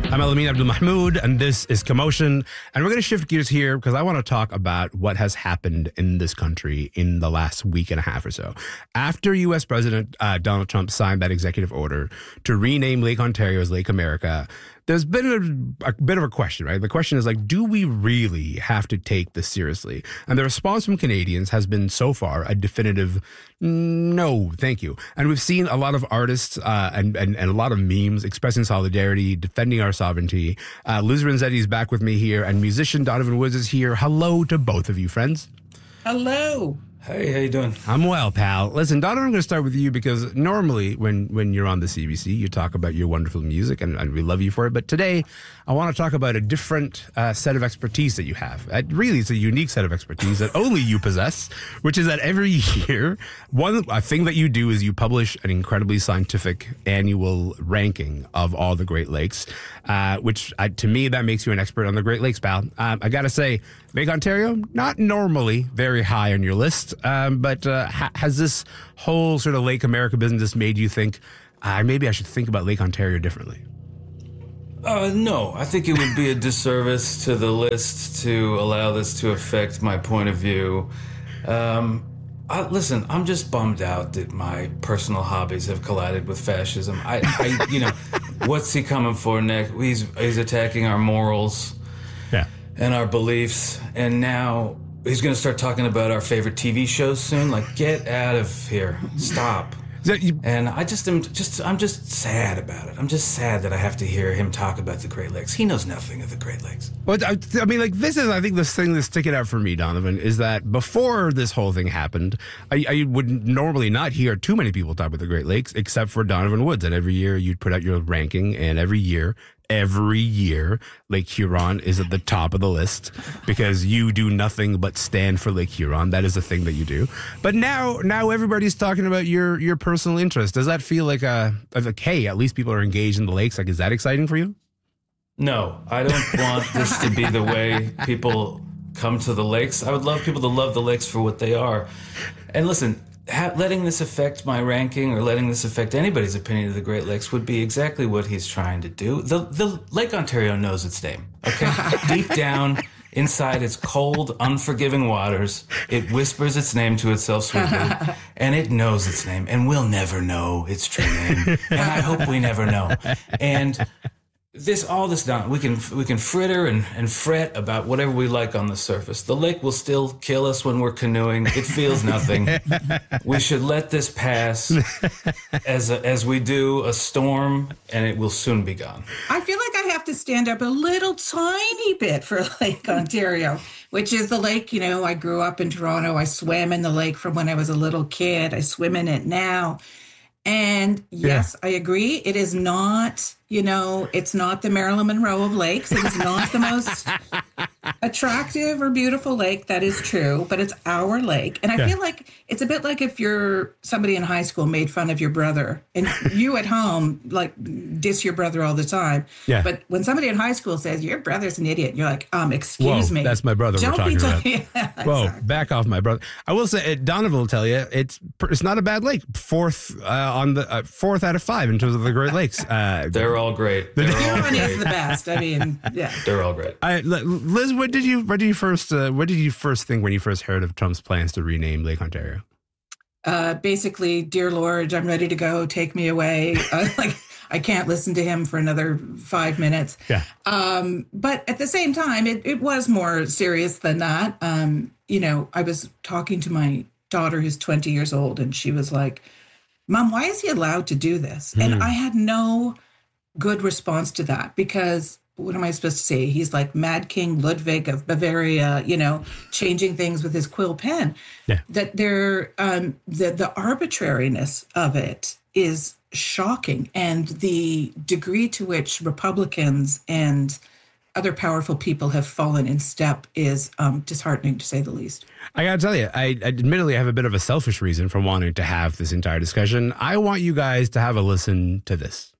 I'm Elamin Abdul-Mahmoud, and this is Commotion. And we're going to shift gears here because I want to talk about what has happened in this country in the last week and a half or so. After U.S. President Donald Trump signed that executive order to rename Lake Ontario as Lake America, there's been a bit of a question, right? The question is like, do we really have to take this seriously? And the response from Canadians has been so far a definitive no, thank you. And we've seen a lot of artists and a lot of memes expressing solidarity, defending our sovereignty. Liz Renzetti is back with me here, and musician Donovan Woods is here. Hello to both of you, friends. Hello. Hey, how you doing? I'm well, pal. Listen, Donovan, I'm going to start with you because normally when you're on the CBC, you talk about your wonderful music, and we love you for it. But today, I want to talk about a different set of expertise that you have. Really, it's a unique set of expertise that only you possess, which is that every year, a thing that you do is you publish an incredibly scientific annual ranking of all the Great Lakes, which to me, that makes you an expert on the Great Lakes, pal. I got to say, Lake Ontario, not normally very high on your list, but has this whole sort of Lake America business made you think, maybe I should think about Lake Ontario differently? No, I think it would be a disservice to the list to allow this to affect my point of view. Listen, I'm just bummed out that my personal hobbies have collided with fascism. What's he coming for next? He's attacking our morals. Yeah. And our beliefs, and now he's going to start talking about our favorite TV shows soon. Like, get out of here! Stop. And I'm just sad about it. I'm just sad that I have to hear him talk about the Great Lakes. He knows nothing of the Great Lakes. Well, I mean, like, this is, I think, this thing that's sticking out for me, Donovan, is that before this whole thing happened, I would normally not hear too many people talk about the Great Lakes, except for Donovan Woods. And every year you'd put out your ranking, and every year, Lake Huron is at the top of the list because you do nothing but stand for Lake Huron. That is the thing that you do. But now everybody's talking about your personal interest. Does that feel like hey, at least people are engaged in the lakes? Like, is that exciting for you? No, I don't want this to be the way people come to the lakes. I would love people to love the lakes for what they are. And listen, letting this affect my ranking or letting this affect anybody's opinion of the Great Lakes would be exactly what he's trying to do. The Lake Ontario knows its name, okay? Deep down inside its cold, unforgiving waters, it whispers its name to itself sweetly, and it knows its name, and we'll never know its true name. And I hope we never know. And all this down, we can fritter and fret about whatever we like on the surface. The lake will still kill us when we're canoeing. It feels nothing. We should let this pass as we do a storm, and it will soon be gone. I feel like I have to stand up a little tiny bit for Lake Ontario, which is the lake, I grew up in Toronto. I swam in the lake from when I was a little kid. I swim in it now. And yes, I agree. It is not, it's not the Marilyn Monroe of lakes. It is not the most attractive or beautiful lake. That is true, but it's our lake. And I feel like it's a bit like if somebody in high school made fun of your brother and you at home, like, diss your brother all the time. Yeah. But when somebody in high school says, your brother's an idiot, you're like, excuse me. That's my brother we're talking about. Whoa, exactly. Back off, my brother. I will say, Donovan will tell you, it's not a bad lake. Fourth out of 5 in terms of the Great Lakes. They're all great. Huron is the best. I mean, yeah. They're all great. Liz, what did you first think when you first heard of Trump's plans to rename Lake Ontario? Basically, dear Lord, I'm ready to go. Take me away. I can't listen to him for another 5 minutes. Yeah. But at the same time, it was more serious than that. I was talking to my daughter who's 20 years old, and she was like, Mom, why is he allowed to do this? And I had no good response to that because what am I supposed to say? He's like Mad King Ludwig of Bavaria, changing things with his quill pen. Yeah. That the arbitrariness of it is shocking. And the degree to which Republicans and other powerful people have fallen in step is disheartening, to say the least. I got to tell you, I admittedly have a bit of a selfish reason for wanting to have this entire discussion. I want you guys to have a listen to this.